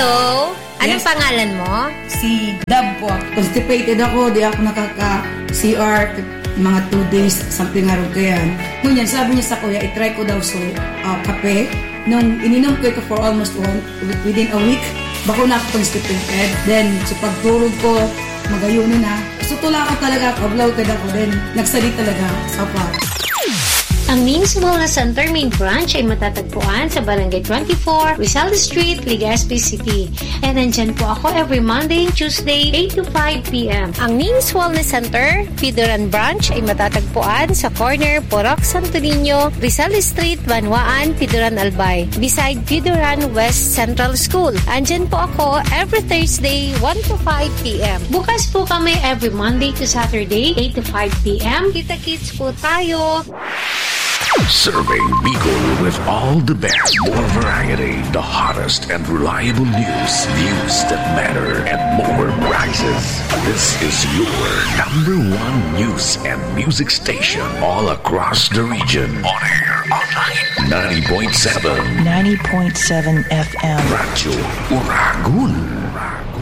Hello! Anong pangalan mo? Si Dab po. Constipated ako, di ako nakaka-CR mga 2 days, something nga rin kayan. Ngunyan, sabi niya sa kuya, itry ko daw kape. Nung ininom ko ito for almost within a week, bako na ako constipated. Then, sa pagturog ko, magayunin na. So, tula ko talaga, kablautad ako. Then, nagsali talaga sa par. Ang NIMS Wellness Center main branch ay matatagpuan sa Barangay 24, Rizal Street, Legazpi City. And nandyan po ako every Monday and Tuesday, 8 to 5 p.m. Ang NIMS Wellness Center, Pidoran Branch ay matatagpuan sa corner Porok Santo Niño, Rizal Street, Banwaan, Pidoran Albay, beside Pidoran West Central School. Andyan po ako every Thursday, 1 to 5 p.m. Bukas po kami every Monday to Saturday, 8 to 5 p.m. Kita-kits po tayo! Serving Bicol with all the best, more variety, the hottest and reliable news that matter, and more prizes. This is your #1 news and music station all across the region. On air, online, 90.7 FM. Radyo Uragon.